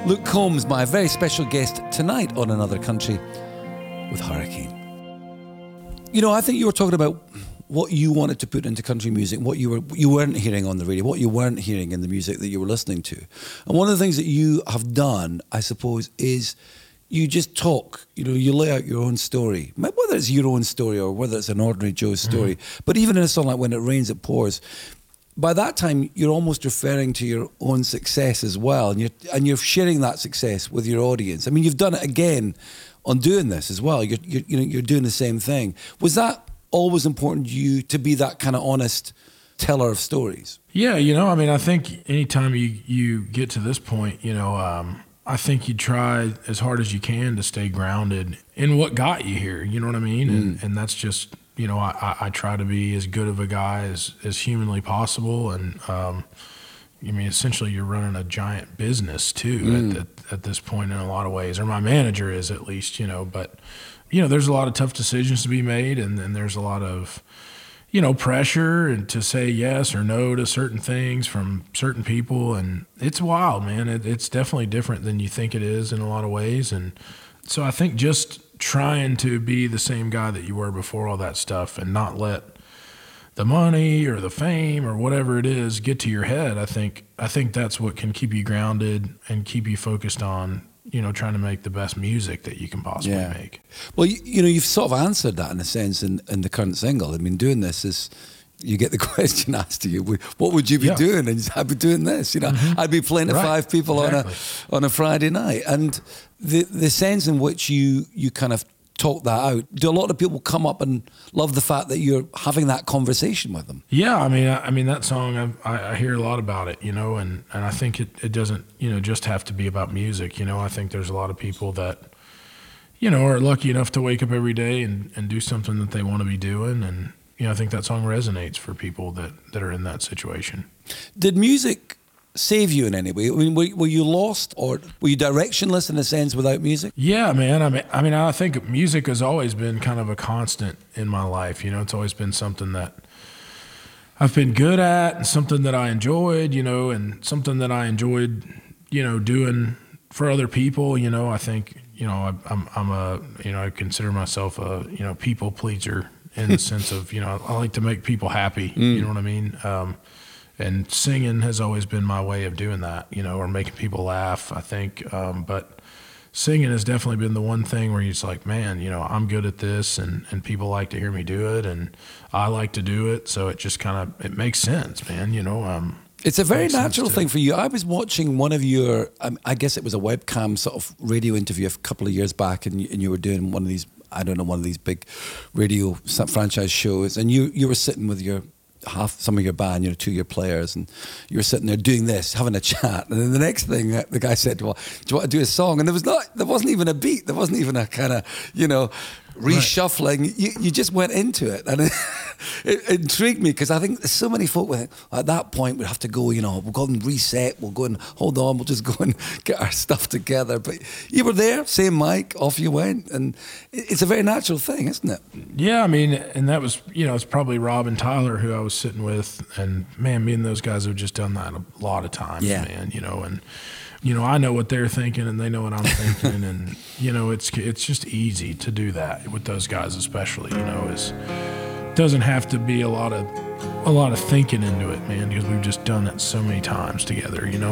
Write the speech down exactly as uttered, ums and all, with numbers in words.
Luke Combs, my very special guest tonight on Another Country with Hurricane. You know, I think you were talking about what you wanted to put into country music, what you were you weren't hearing on the radio, what you weren't hearing in the music that you were listening to. And one of the things that you have done, I suppose, is you just talk. You know, you lay out your own story, whether it's your own story or whether it's an ordinary Joe's story. Mm-hmm. But even in a song like When It Rains, It Pours, by that time, you're almost referring to your own success as well, and you're and you're sharing that success with your audience. I mean, you've done it again on doing this as well. You're you're you know you're doing the same thing. Was that always important to you to be that kind of honest teller of stories? Yeah, you know, I mean, I think anytime you you get to this point, you know, um, I think you try as hard as you can to stay grounded in what got you here. You know what I mean? Mm. And and that's just. You know, I, I try to be as good of a guy as, as humanly possible. And, um, I mean, essentially you're running a giant business, too, mm. at, at, at this point in a lot of ways. Or my manager is, at least, you know. But, you know, there's a lot of tough decisions to be made, and then there's a lot of, you know, pressure and to say yes or no to certain things from certain people. And it's wild, man. It, it's definitely different than you think it is in a lot of ways. And so I think just trying to be the same guy that you were before all that stuff and not let the money or the fame or whatever it is get to your head. I think I think that's what can keep you grounded and keep you focused on, you know, trying to make the best music that you can possibly yeah. make. Well, you, you know, you've sort of answered that in a sense in, in the current single. I mean, doing this is, you get the question asked to you, what would you be yeah. doing? And I'd be doing this, you know, mm-hmm. I'd be playing to right. five people exactly. on a on a Friday night. And the the sense in which you you kind of talk that out, do a lot of people come up and love the fact that you're having that conversation with them? Yeah, I mean, I, I mean that song, I, I hear a lot about it, you know, and, and I think it, it doesn't, you know, just have to be about music. You know, I think there's a lot of people that, you know, are lucky enough to wake up every day and, and do something that they want to be doing. And, you know, I think that song resonates for people that, that are in that situation. Did music save you in any way? I mean, were, were you lost or were you directionless in a sense without music? Yeah, man. I mean, I mean, I think music has always been kind of a constant in my life. You know, it's always been something that I've been good at and something that I enjoyed, you know, and something that I enjoyed, you know, doing for other people. You know, I think, you know, I, I'm, I'm a, you know, I consider myself a, you know, people pleaser in the sense of, you know, I like to make people happy. Mm. You know what I mean? Um, And singing has always been my way of doing that, you know, or making people laugh, I think. Um, but singing has definitely been the one thing where you're just like, man, you know, I'm good at this, and, and people like to hear me do it, and I like to do it. So it just kind of, it makes sense, man, you know. Um, it's a very natural thing for you. I was watching one of your, um, I guess it was a webcam sort of radio interview a couple of years back, and you, and you were doing one of these, I don't know, one of these big radio franchise shows, and you, you were sitting with your half some of your band, you know, two of your players, and you were sitting there doing this, having a chat, and then the next thing the guy said, well, do you want to do a song? And there was not, there wasn't even a beat, there wasn't even a kind of, you know, reshuffling. Right. You you just went into it, and it, it intrigued me because I think there's so many folk with, at that point we'd have to go, you know, we'll go and reset, we'll go and hold on, we'll just go and get our stuff together. But you were there, same mic, off you went, and it's a very natural thing, isn't it? Yeah, I mean, and that was, you know, it's probably Rob and Tyler who I was sitting with, and man, me and those guys have just done that a lot of times, yeah. man, you know, and you know, I know what they're thinking and they know what I'm thinking, and you know, it's it's just easy to do that with those guys, especially. You know, it's doesn't have to be a lot of a lot of thinking into it, man, because we've just done it so many times together. You know.